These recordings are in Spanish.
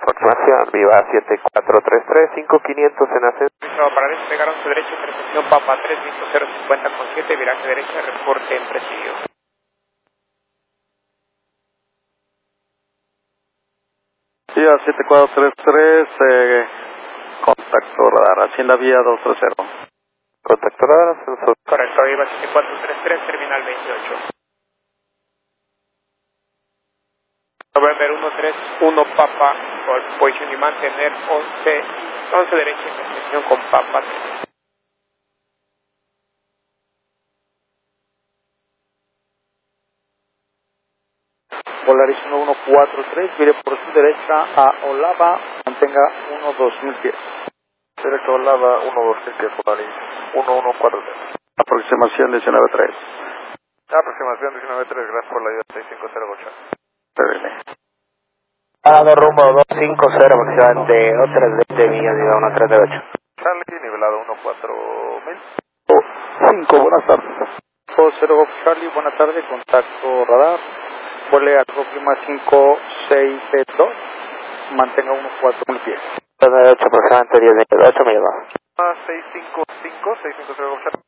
Confirmación, Viva 7433, 5500 en ascenso. Para despegar a su derecha, intersección Papa 3, visto 050 con 7, viraje derecha, reporte en presidio. Viva 7433, contacto radar, así en la vía 230. Contacto radar, ascenso. Correcto, Viva 7433, terminal 28. November 131 Papa, por posición y mantener 11 derecha, intersección con Papa 3. Polaris 1143, vire por su derecha a Olava, mantenga 12000 pies. Derecho Olava, 12000 pies, Polaris 1143. Aproximación 193. Aproximación 193, gracias por la ayuda 6508. Dado rumbo 250, aproximadamente 320 millas, diga 1338. Charlie, nivelado 14000. 5, buenas tardes. 0 Charlie, buenas tardes, contacto radar. Vuele a Clima 562, mantenga 14000 pies. 398, aproximadamente 10 de 8 millas. 655, 650 Charlie.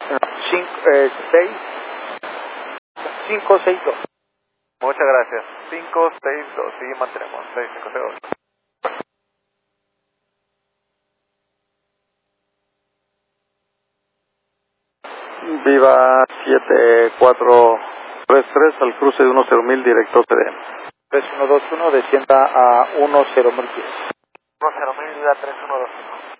562. Muchas gracias. 562, sí, mantenemos 6508. Viva 7433 al cruce de 10000 directo TDM. 3121, descienda a 10000 pies. 10000, Viva 3121.